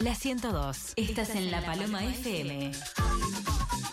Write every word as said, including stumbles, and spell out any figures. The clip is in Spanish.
La ciento dos. Estás en La Paloma F M.